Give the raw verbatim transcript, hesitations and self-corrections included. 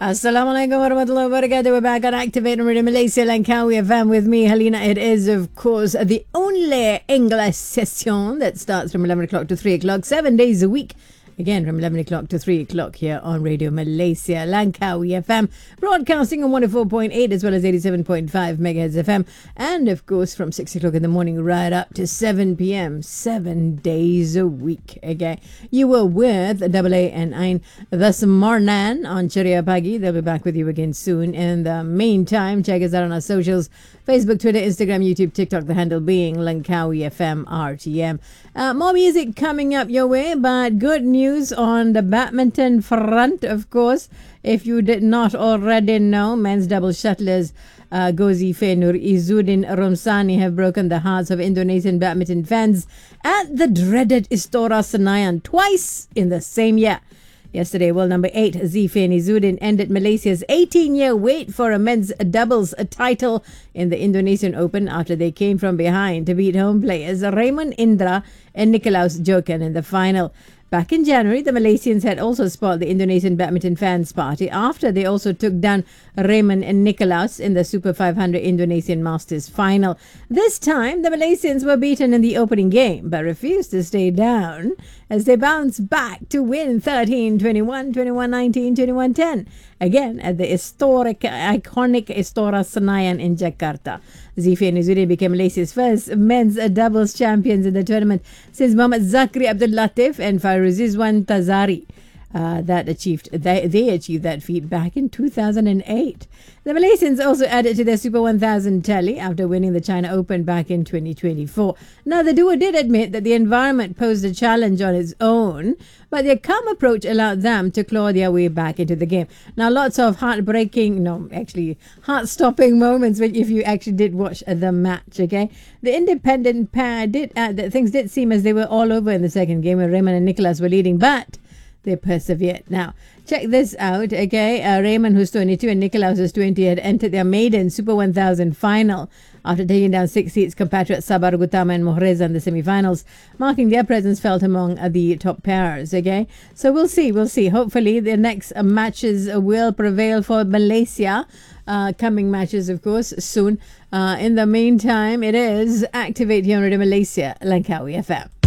Assalamualaikum warahmatullahi wabarakatuh. We're back on Activate Radio Malaysia Langkawi F M with me, Halina. It is, of course, the only English session that starts from eleven o'clock to three o'clock, seven days a week. Again, from eleven o'clock to three o'clock here on Radio Malaysia Langkawi F M, broadcasting on one oh four point eight as well as eighty-seven point five megahertz F M. And, of course, from six o'clock in the morning right up to seven p.m., seven days a week. Okay, you were with Double A and Ain this morning on Ceria Pagi. They'll be back with you again soon. In the meantime, check us out on our socials, Facebook, Twitter, Instagram, YouTube, TikTok, the handle being Langkawi F M R T M. Uh, more music coming up your way, but good news on the badminton front, of course. If you did not already know, men's double shuttlers uh, Gozife Nur Izzuddin Romsani have broken the hearts of Indonesian badminton fans at the dreaded Istora Senayan twice in the same year. Yesterday, world number eight, Zifan Izzuddin, ended Malaysia's eighteen-year wait for a men's doubles title in the Indonesian Open after they came from behind to beat home players Raymond Indra and Nicolaus Joken in the final. Back in January, the Malaysians had also spoiled the Indonesian badminton fans party after they also took down Raymond and Nicolaus in the Super five hundred Indonesian Masters final. This time, the Malaysians were beaten in the opening game but refused to stay down as they bounced back to win thirteen twenty-one, twenty-one nineteen, twenty-one ten. Again at the historic, iconic Istora Senayan in Jakarta. Zifan Izzuddin became Malaysia's first men's doubles champions in the tournament since Muhammad Zakri Abdul Latif and Fairuzizwan Tazari. Uh, that achieved they, they achieved that feat back in two thousand eight. The Malaysians also added to their Super one thousand tally after winning the China Open back in twenty twenty-four. Now, the duo did admit that the environment posed a challenge on its own, but their calm approach allowed them to claw their way back into the game. Now, lots of heartbreaking, no, actually heart-stopping moments when if you actually did watch the match, okay? The independent pair did add that things did seem as they were all over in the second game when Raymond and Nicolaus were leading, but they persevered. Now, check this out, okay? Uh, Raymond, who's twenty-two, and Nicolaus, who's twenty, had entered their maiden Super one thousand final after taking down six seeds compatriots Sabar Gutama and Mohreza in the semi-finals, marking their presence felt among uh, the top pairs, okay? So we'll see, we'll see. Hopefully, the next uh, matches uh, will prevail for Malaysia. Uh, coming matches, of course, soon. Uh, in the meantime, it is Activate here on Radio Malaysia, Langkawi F M.